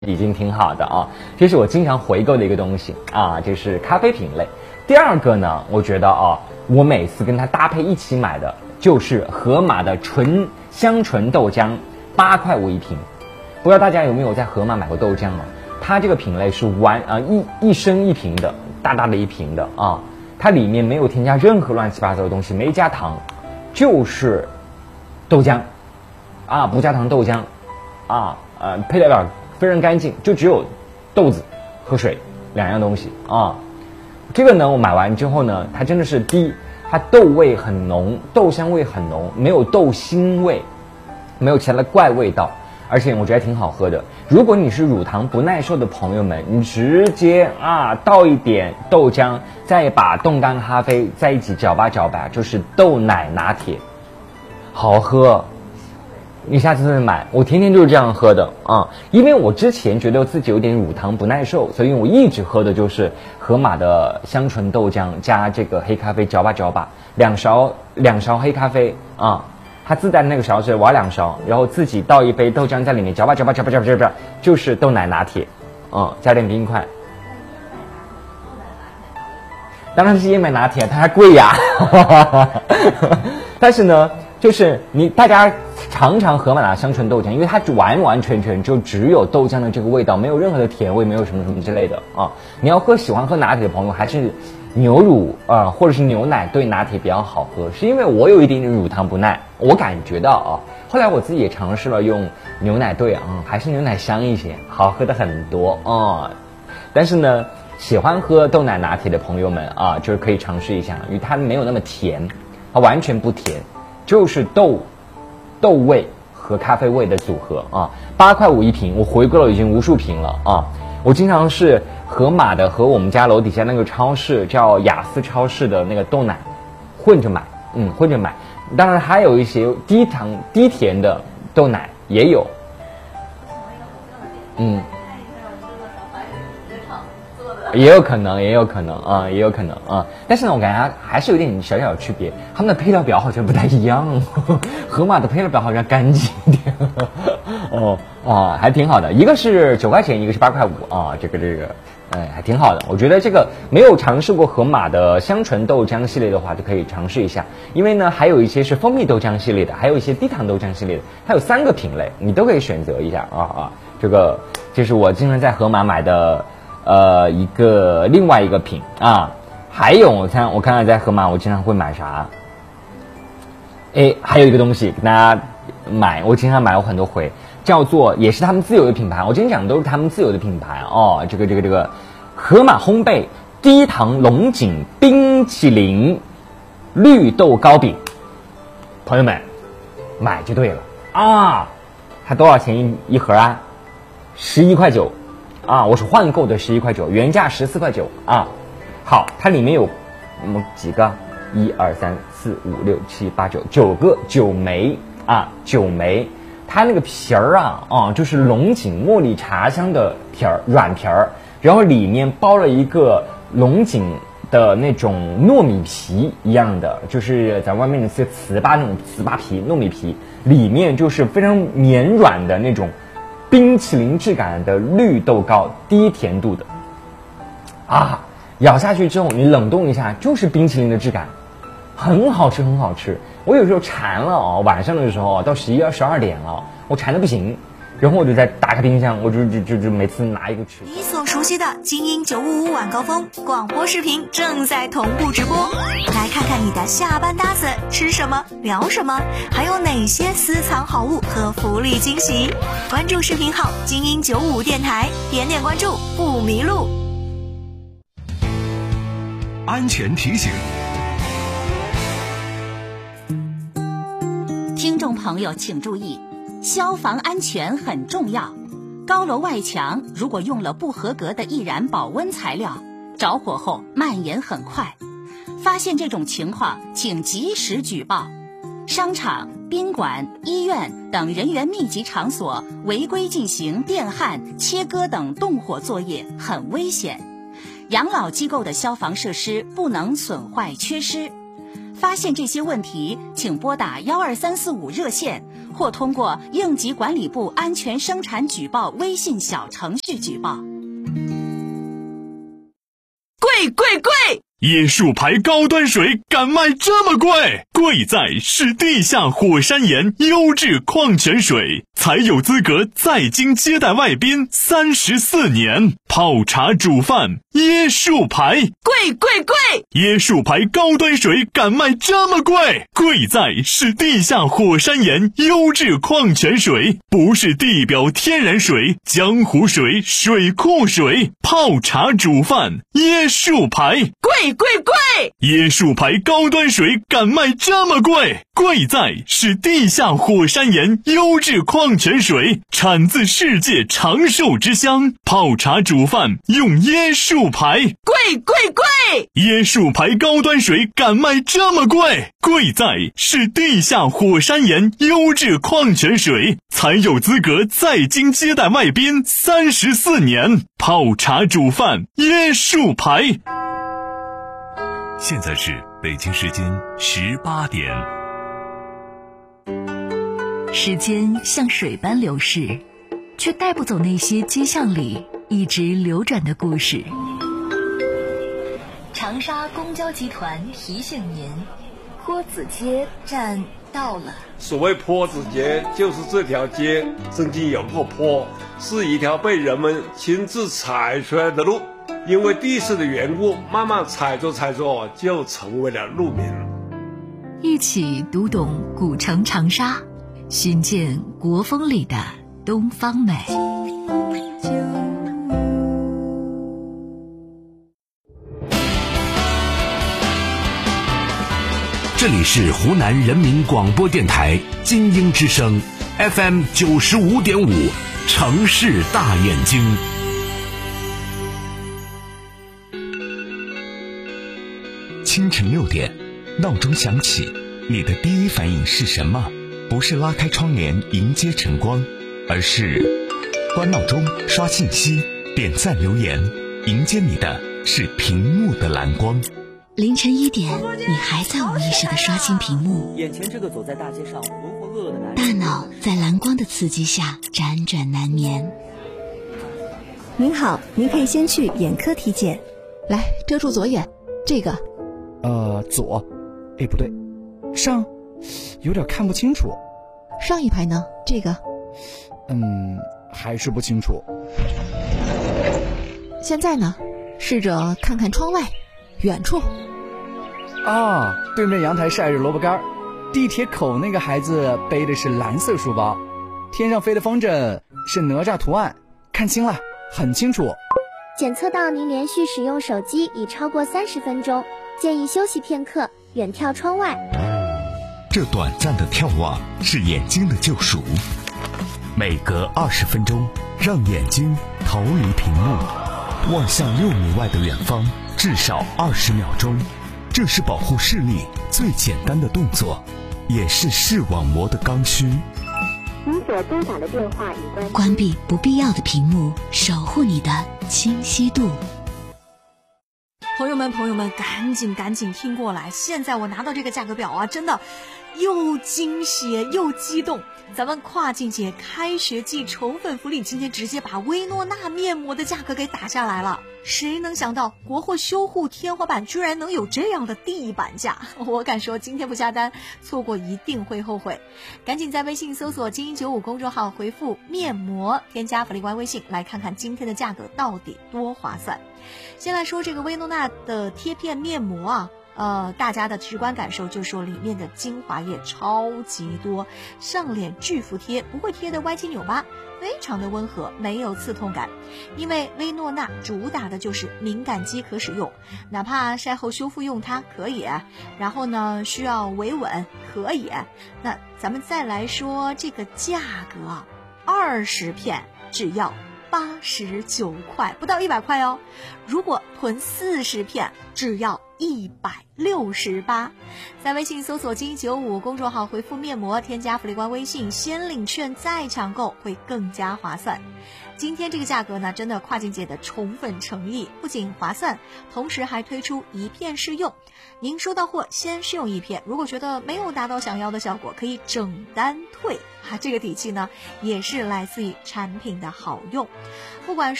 已经挺好的啊，这是我经常回购的一个东西啊，就是咖啡品类。第二个呢，我觉得啊，我每次跟它搭配一起买的就是盒马的香醇豆浆，8块5一瓶。不知道大家有没有在盒马买过豆浆啊？它这个品类是一升一瓶的，大大的一瓶的啊，它里面没有添加任何乱七八糟的东西，没加糖，就是豆浆啊，不加糖豆浆啊，配料表非常干净，就只有豆子和水2样东西啊。这个呢，我买完之后呢，它真的是它豆味很浓，豆香味很浓，没有豆腥味，没有其他的怪味道，而且我觉得挺好喝的。如果你是乳糖不耐受的朋友们，你直接倒一点豆浆，再把冻干咖啡在一起搅吧，就是豆奶拿铁，好喝。你下次再买，我天天就是这样喝的啊！因为我之前觉得自己有点乳糖不耐受，所以我一直喝的就是盒马的香醇豆浆加这个黑咖啡搅吧，2勺黑咖啡啊，它自带的那个勺是挖2勺，然后自己倒一杯豆浆在里面搅吧，就是豆奶拿铁，加点冰块。当然是燕麦拿铁，它还贵呀，但是呢。就是大家尝尝盒马的香醇豆浆，因为它完全就只有豆浆的这个味道，没有任何的甜味，没有什么之类的啊。你要喜欢喝拿铁的朋友，还是牛乳或者是牛奶兑拿铁比较好喝，是因为我有一点点乳糖不耐，我感觉到后来我自己也尝试了用牛奶兑还是牛奶香一些，好喝的很多但是呢，喜欢喝豆奶拿铁的朋友们就是可以尝试一下，因为它没有那么甜，它完全不甜。就是豆味和咖啡味的组合8块5一瓶，我回购了已经无数瓶了我经常是盒马的和我们家楼底下那个超市叫雅思超市的那个豆奶混着买，当然还有一些低糖低甜的豆奶也有，也有可能但是呢，我感觉还是有点小小的区别，他们的配料表好像不太一样，盒马的配料表好像干净一点，还挺好的，一个是9块钱，一个是8块5这个还挺好的。我觉得这个没有尝试过盒马的香醇豆浆系列的话，就可以尝试一下，因为呢还有一些是蜂蜜豆浆系列的，还有一些低糖豆浆系列的，它有3个品类，你都可以选择一下这个就是我经常在盒马买的另外一个品还有我看看在盒马我经常会买啥，还有一个东西跟大家买，我经常买过很多回，叫做也是他们自有的品牌，我今天讲的都是他们自有的品牌这个盒马烘焙低糖龙井冰淇淋绿豆糕饼，朋友们买就对了它多少钱一盒11块9我是换购的11块9，原价14块9好，它里面有几个1、2、3、4、5、6、7、8、9个9枚9枚，它那个皮儿就是龙井茉莉茶香的皮儿，软皮儿，然后里面包了一个龙井的那种糯米皮一样的，就是在外面的糍粑那种糍粑皮糯米皮，里面就是非常绵软的那种冰淇淋质感的绿豆糕，低甜度的咬下去之后你冷冻一下就是冰淇淋的质感，很好吃。我有时候馋了晚上的时候到11、12点了，我馋的不行，然后我就再打开冰箱，我就每次拿一个吃。 你所熟悉的精英955晚高峰广播视频正在同步直播，来看看你的下班搭子吃什么聊什么，还有哪些私藏好物和福利惊喜。关注视频号精英955电台，点关注不迷路。 安全提醒， 听众朋友请注意，消防安全很重要。高楼外墙如果用了不合格的易燃保温材料，着火后蔓延很快。发现这种情况，请及时举报。商场、宾馆、医院等人员密集场所违规进行电焊、切割等动火作业很危险。养老机构的消防设施不能损坏缺失。 发现这些问题，请拨打12345热线，或通过应急管理部安全生产举报微信小程序举报。 贵！椰树牌高端水敢卖这么贵？贵在是地下火山岩优质矿泉水，才有资格在京接待外宾34年。泡茶煮饭，椰树牌，贵！椰树牌高端水敢卖这么贵？贵在是地下火山岩优质矿泉水，不是地表天然水、江湖水、水库水。泡茶煮饭，椰树牌，贵！椰树牌高端水敢卖这么贵？贵在是地下火山岩优质矿泉水，产自世界长寿之乡。泡茶煮饭用椰树牌，贵！椰树牌高端水敢卖这么贵？贵在是地下火山岩优质矿泉水，才有资格在京接待外宾34年。泡茶煮饭，椰树牌。 现在是北京时间18点。 时间像水般流逝，却带不走那些街巷里一直流转的故事。长沙公交集团提醒您，坡子街站到了。 所谓坡子街，就是这条街曾经有过坡，是一条被人们亲自踩出来的路，因为地势的缘故，慢慢踩着就成为了路名。 一起读懂古城长沙，寻见国风里的东方美。 这里是湖南人民广播电台精英之声 FM 95.5，城市大眼睛。 清晨6点，闹钟响起，你的第一反应是什么？不是拉开窗帘迎接晨光，而是关闹钟、刷信息、点赞留言，迎接你的是屏幕的蓝光。 凌晨1点，你还在无意识地刷新屏幕， 眼前这个走在大街上浑浑噩噩的男人， 大脑在蓝光的刺激下辗转难眠。 您好，您可以先去眼科体检。 来，遮住左眼，这个左，不对，上，有点看不清楚。 上一排呢？这个还是不清楚。 现在呢？试着看看窗外，远处。 对面阳台晒着萝卜干，地铁口那个孩子背的是蓝色书包，天上飞的风筝是哪吒图案，看清了，很清楚。 检测到您连续使用手机已超过30分钟，建议休息片刻，远眺窗外。 这短暂的眺望是眼睛的救赎，每隔20分钟，让眼睛逃离屏幕，望向6米外的远方，至少20秒钟。这是保护视力最简单的动作，也是视网膜的刚需。 您所拨打的电话已关闭不必要的屏幕，守护你的清晰度。 朋友们，赶紧听过来！现在我拿到这个价格表啊，真的又惊喜又激动。咱们跨境节开学季宠粉福利，今天直接把薇诺娜面膜的价格给打下来了。谁能想到国货修护天花板居然能有这样的地板价？我敢说今天不下单，错过一定会后悔。赶紧在微信搜索精英95公众号，回复面膜，添加福利官微信，来看看今天的价格到底多划算。先来说这个薇诺娜的贴片面膜啊，大家的直观感受就说里面的精华液超级多，上脸巨服贴，不会贴的歪七扭八，非常的温和，没有刺痛感。因为薇诺娜主打的就是敏感肌可使用，哪怕晒后修复用它可以，然后呢需要维稳可以。那咱们再来说这个价格，20片只要89块，不到100块哦。如果囤40片，只要 168。在微信搜索金95公众号回复面膜，添加福利官微信，先领券再抢购会更加划算。今天这个价格呢，真的跨境界的宠粉诚意，不仅划算，同时还推出一片试用。您收到货先试用一片，如果觉得没有达到想要的效果，可以整单退。这个底气呢，也是来自于产品的好用。不管是